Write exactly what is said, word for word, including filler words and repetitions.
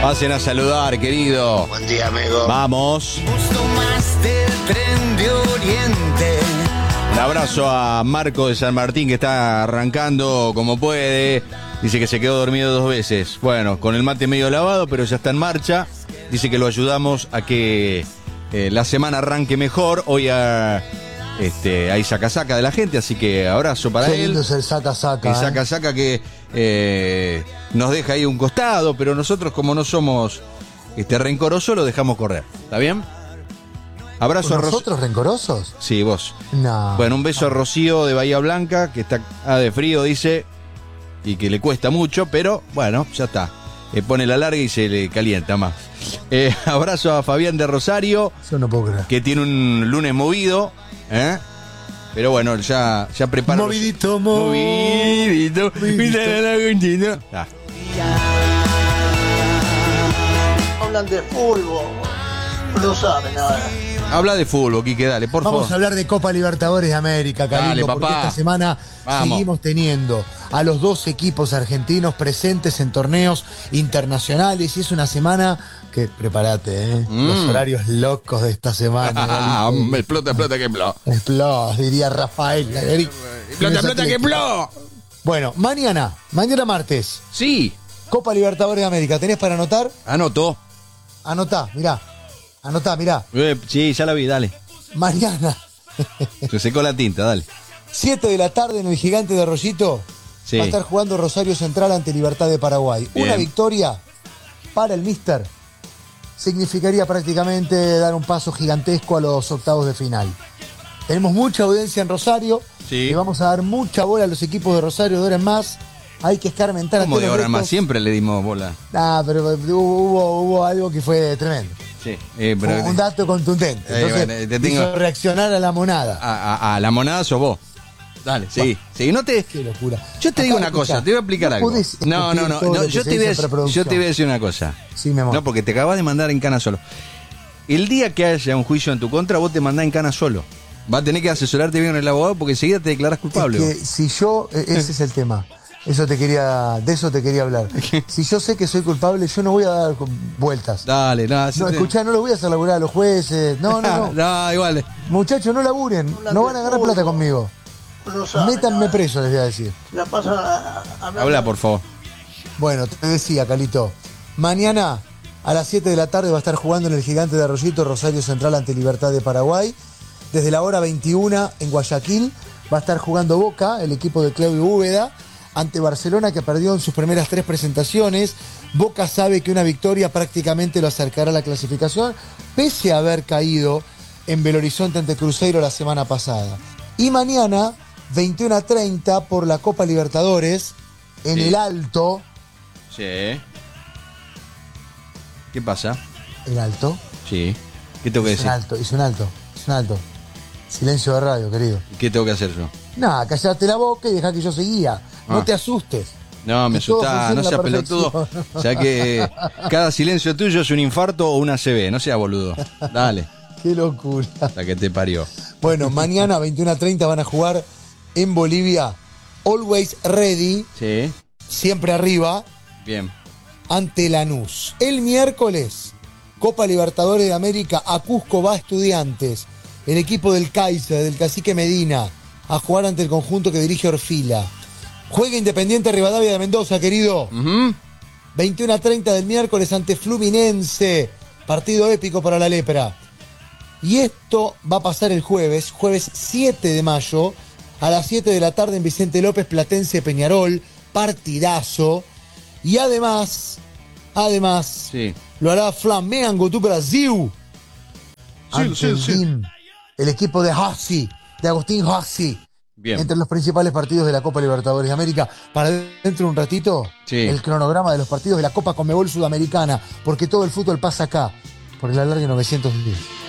Pasen a saludar, querido. Buen día, amigo. Vamos. Justo más del tren de Oriente. Un abrazo a Marco de San Martín, que está arrancando como puede. Dice que se quedó dormido dos veces. Bueno, con el mate medio lavado, pero ya está en marcha. Dice que lo ayudamos a que eh, la semana arranque mejor. Hoy a, este, hay saca-saca de la gente, así que abrazo para Qué él. lindo es el saca-saca. El ¿eh? saca-saca que eh, nos deja ahí un costado, pero nosotros, como no somos este, rencorosos, lo dejamos correr. ¿Está bien? Abrazo a Rocío. ¿Nosotros rencorosos? Sí, vos. No. Bueno, un beso a Rocío de Bahía Blanca, que está ah, de frío, dice, y que le cuesta mucho, pero bueno, ya está. Eh, pone la larga y se le calienta más. Eh, abrazo a Fabián de Rosario, Yo no puedo creer. que tiene un lunes movido, ¿eh? Pero bueno, ya, ya prepara. Movidito, los... movidito. Movidito. Ah. Hablan de fútbol. No saben nada. Habla de fútbol, Quique, dale, por favor. Vamos a hablar de Copa Libertadores de América, Carlos, Dale, porque papá. esta semana Vamos. seguimos teniendo a los dos equipos argentinos presentes en torneos internacionales y es una semana que, prepárate, ¿eh? Mm. Los horarios locos de esta semana. Ah, explota, explota, que explota. Explos, diría Rafael. Explota, explota, que explota. Bueno, mañana, mañana martes, Sí, Copa Libertadores de América. ¿Tenés para anotar? anotó. Anotá, mirá. Anotá, mirá. Eh, sí, ya la vi, dale. Mañana, Se secó la tinta, dale. siete de la tarde en el Gigante de Arroyito, Sí. va a estar jugando Rosario Central ante Libertad de Paraguay. Bien. Una victoria para el Mister significaría prácticamente dar un paso gigantesco a los octavos de final. Tenemos mucha audiencia en Rosario. Sí. Le vamos a dar mucha bola a los equipos de Rosario de ahora en más. Hay que escarmentar a ¿Cómo todos de los ahora en más? locos. Siempre le dimos bola. Ah, pero hubo, hubo algo que fue tremendo. Sí. Eh, pero, un dato contundente. Eh, Entonces, bueno, te tengo- hizo reaccionar a la monada. a, a- a la monada sos vos. Dale, sí. Sí, no te... Qué locura. Yo te Acá, digo una escuchá, cosa, te voy a explicar no algo. podés No, no, no, escupir todo no, lo que yo se te voy a dice en decir, yo preproducción. te voy a decir una cosa. Sí, mi amor. No, porque te acabas de mandar en cana solo. El día que haya un juicio en tu contra, vos te mandás en cana solo. Vas a tener que asesorarte bien con el abogado porque enseguida te declarás culpable. Es que si yo, eh, ese es el tema. Eso te quería, de eso te quería hablar. Si yo sé que soy culpable, yo no voy a dar vueltas. Dale, no, No, hacete- escuchá, no lo voy a hacer laburar a los jueces. No, no, no. no, igual. Muchachos, no laburen. No van a ganar plata conmigo. No saben Métanme nada. preso, les voy a decir. La pasan a, a- a- Habla, por favor. Bueno, te decía, Calito. Mañana a las siete de la tarde va a estar jugando en el Gigante de Arroyito Rosario Central ante Libertad de Paraguay. Desde la hora veintiuna en Guayaquil va a estar jugando Boca, el equipo de Claudio Úbeda, ante Barcelona, que perdió en sus primeras tres presentaciones. Boca sabe que una victoria prácticamente lo acercará a la clasificación, pese a haber caído en Belo Horizonte ante Cruzeiro la semana pasada. Y mañana, veintiuna treinta, por la Copa Libertadores, en Sí. el Alto. Sí. ¿Qué pasa? ¿El Alto? Sí. ¿Qué tengo que Es un decir? alto, es un alto, es un alto. Silencio de radio, querido. ¿Qué tengo que hacer yo? Nada, callate la boca y deja que yo seguía. No Ah. te asustes. No, me Que todo asustás, funcione no a la seas pelotudo. perfección. O sea que cada silencio tuyo es un infarto o una C B, no seas boludo. Dale, Qué locura. la que te parió. Bueno, mañana veintiuna treinta van a jugar en Bolivia. Always ready, Sí, siempre arriba, bien. ante Lanús. El miércoles, Copa Libertadores de América, a Cusco va Estudiantes. El equipo del Kaiser, del Cacique Medina, a jugar ante el conjunto que dirige Orfila. Juega Independiente Rivadavia de Mendoza, querido. Ujú. veintiuna treinta del miércoles ante Fluminense. Partido épico para la lepra. Y esto va a pasar el jueves, jueves siete de mayo, a las siete de la tarde en Vicente López, Platense Peñarol. Partidazo. Y además, además, Sí. lo hará Flamengo do Brasil. Sí, Ante sí, el sí. D I M, el equipo de Rossi, de Agustín Rossi. Bien. Entre los principales partidos de la Copa Libertadores de América. Para dentro de un ratito, Sí. el cronograma de los partidos de la Copa Conmebol Sudamericana, porque todo el fútbol pasa acá, por el alargue novecientos diez.